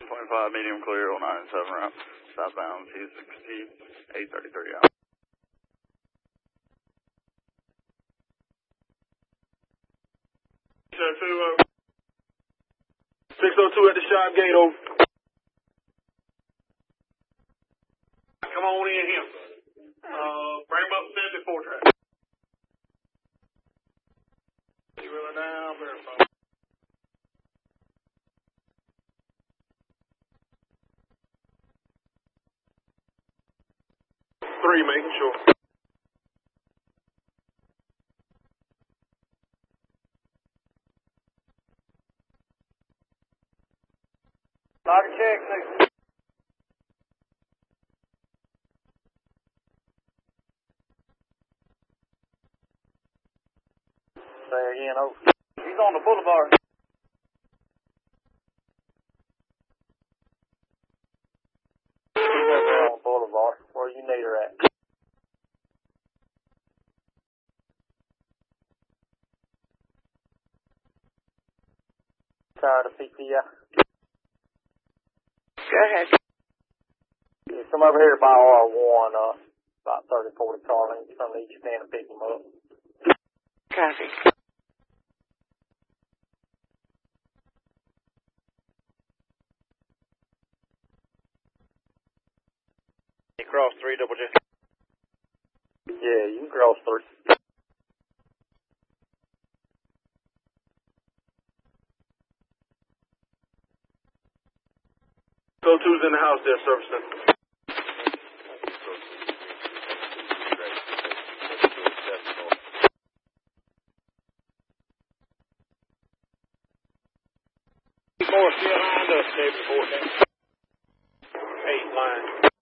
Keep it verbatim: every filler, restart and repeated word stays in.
twenty-five, medium clear, oh nine seven route. Southbound, T sixty, eight thirty-three out. six oh two at the shop gate, over. Come on in here. Uh, bring him up seventy-four track. You really down, verify. Three, making sure. Knock a check, six. Say again, over. He's on the boulevard. He's over there on the boulevard. Where you need her at? Tired of P T I? Go ahead. Yeah, come over here by R one, uh, about thirty, forty car lengths from each stand and pick him up. Copy. You cross three double J. Yeah, you can cross three. So two's in the house there, service center. Four still lined up, David fourteen. Eight line.